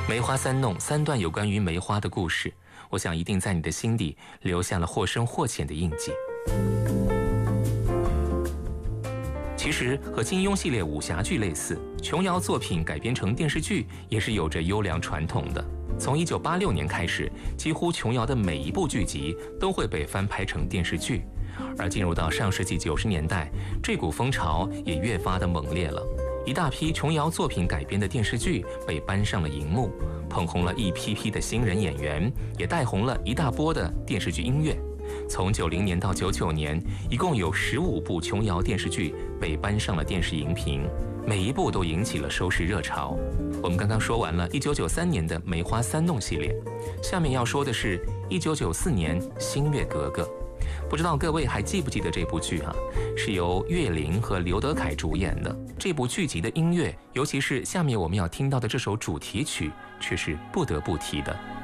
梅花三弄三段有关于梅花的故事，我想一定在你的心底留下了或深或浅的印记。其实和金庸系列武侠剧类似，琼瑶作品改编成电视剧也是有着优良传统的。从1986年开始，几乎琼瑶的每一部剧集都会被翻拍成电视剧。而进入到上世纪90年代，这股风潮也越发的猛烈了。一大批琼瑶作品改编的电视剧被搬上了荧幕，捧红了一批批的新人演员，也带红了一大波的电视剧音乐。从90年到99年，一共有15部琼瑶电视剧被搬上了电视荧屏，每一部都引起了收视热潮。我们刚刚说完了1993年的梅花三弄系列，下面要说的是1994年新月格格。不知道各位还记不记得这部剧啊？是由岳霖和刘德凯主演的。这部剧集的音乐，尤其是下面我们要听到的这首主题曲，却是不得不提的。